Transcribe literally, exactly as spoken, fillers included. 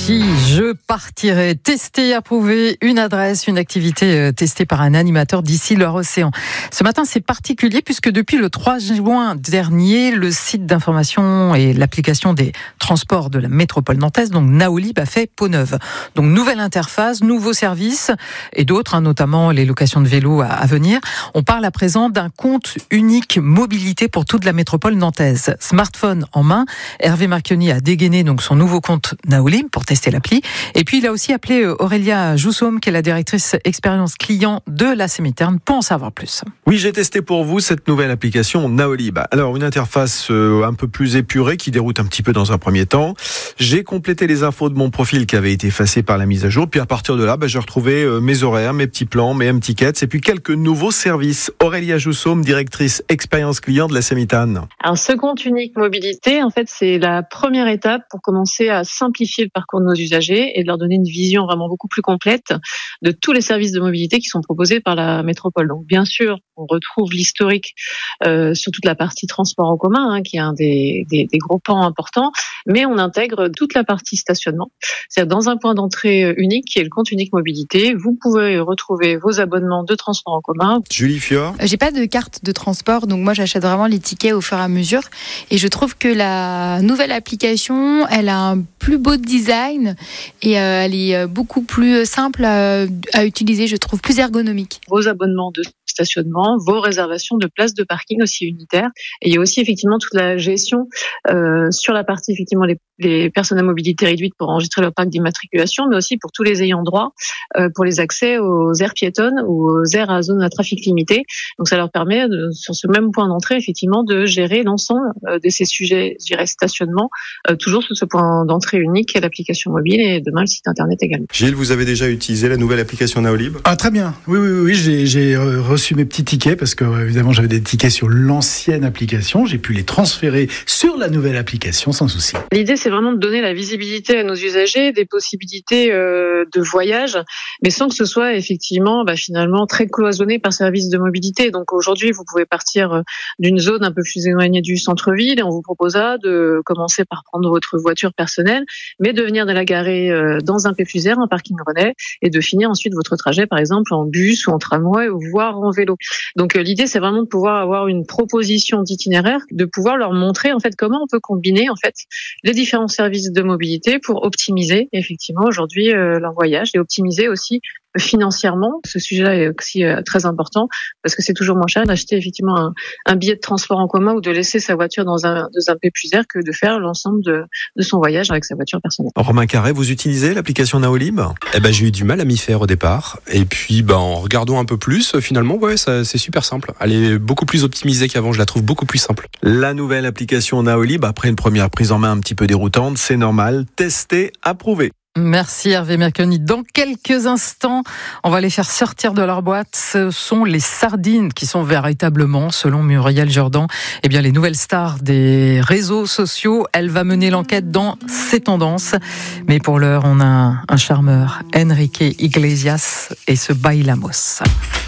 Avicii, je partirai. Tester, approuver une adresse, une activité testée par un animateur d'ici leur océan. Ce matin, c'est particulier puisque depuis le trois juin dernier, le site d'information et l'application des transports de la métropole nantaise, donc Naolib, a fait peau neuve. Donc nouvelle interface, nouveaux services et d'autres, hein, notamment les locations de vélos à, à venir. On parle à présent d'un compte unique mobilité pour toute la métropole nantaise. Smartphone en main, Hervé Marchionni a dégainé donc son nouveau compte Naolib pour tester l'appli. Et puis il a aussi appelé Aurélia Joussoum, qui est la directrice expérience client de la Sémiterne, pour en savoir plus. Oui, j'ai testé pour vous cette nouvelle application Naolib. Alors une interface un peu plus épurée qui déroute un petit peu dans un premier temps. J'ai complété les infos de mon profil qui avait été effacé par la mise à jour. Puis à partir de là, bah, j'ai retrouvé mes horaires, mes petits plans, mes M-tickets et puis quelques nouveaux services. Aurélia Joussoum, directrice expérience client de la Sémiterne. Alors ce compte unique mobilité, en fait, c'est la première étape pour commencer à simplifier le parcours de nos usagers et de leur donner une vision vraiment beaucoup plus complète de tous les services de mobilité qui sont proposés par la métropole. Donc bien sûr, on retrouve l'historique euh, sur toute la partie transport en commun, hein, qui est un des, des, des gros pans importants, mais on intègre toute la partie stationnement. C'est-à-dire dans un point d'entrée unique qui est le compte unique mobilité, vous pouvez retrouver vos abonnements de transport en commun. Julie Fior. J'ai pas de carte de transport, donc moi j'achète vraiment les tickets au fur et à mesure. Et je trouve que la nouvelle application, elle a un plus beau design et euh, elle est beaucoup plus simple à, à utiliser, je trouve plus ergonomique. Vos abonnements de stationnement, vos réservations de places de parking aussi unitaires. Et il y a aussi effectivement toute la gestion euh, sur la partie effectivement les, les personnes à mobilité réduite pour enregistrer leur parc d'immatriculation, mais aussi pour tous les ayants droit euh, pour les accès aux aires piétonnes ou aux aires à zone à trafic limité. Donc ça leur permet de, sur ce même point d'entrée effectivement de gérer l'ensemble euh, de ces sujets, je dirais stationnement, euh, toujours sur ce point d'entrée unique qu'est l'application mobile et demain le site internet également. Gilles, vous avez déjà utilisé la nouvelle application Naolib ? Ah très bien. Oui oui oui, j'ai, j'ai reçu mes petits tickets parce que évidemment j'avais des tickets sur l'ancienne application, j'ai pu les transférer sur la nouvelle application sans souci. L'idée c'est vraiment de donner la visibilité à nos usagers, des possibilités euh, de voyage, mais sans que ce soit effectivement bah, finalement très cloisonné par service de mobilité. Donc aujourd'hui vous pouvez partir d'une zone un peu plus éloignée du centre-ville et on vous proposera de commencer par prendre votre voiture personnelle, mais de venir de la garer euh, dans un P plus R, un parking relais, et de finir ensuite votre trajet par exemple en bus ou en tramway ou voire en vélo. Donc euh, l'idée c'est vraiment de pouvoir avoir une proposition d'itinéraire, de pouvoir leur montrer en fait comment on peut combiner en fait les différents services de mobilité pour optimiser effectivement aujourd'hui euh, leur voyage et optimiser aussi financièrement. Ce sujet-là est aussi euh, très important parce que c'est toujours moins cher d'acheter effectivement un, un billet de transport en commun ou de laisser sa voiture dans un, dans un P plus R que de faire l'ensemble de, de son voyage avec sa voiture personnelle. Romain Carré, vous utilisez l'application Naolib ? Eh ben, j'ai eu du mal à m'y faire au départ. Et puis, ben, en regardant un peu plus, finalement, ouais, ça, c'est super simple. Elle est beaucoup plus optimisée qu'avant. Je la trouve beaucoup plus simple. La nouvelle application Naolib, après une première prise en main un petit peu déroutante, c'est normal. Tester, approuver. Merci Hervé Marchionni. Dans quelques instants, on va les faire sortir de leur boîte. Ce sont les sardines qui sont véritablement, selon Muriel Jourdan, eh bien les nouvelles stars des réseaux sociaux. Elle va mener l'enquête dans ces tendances. Mais pour l'heure, on a un charmeur, Enrique Iglesias, et ce Bailamos.